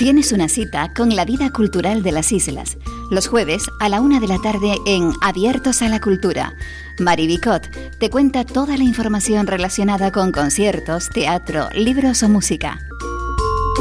Tienes una cita con la vida cultural de las islas. Los jueves a la 1 de la tarde en Abiertos a la Cultura. Mari Bicot te cuenta toda la información relacionada con conciertos, teatro, libros o música.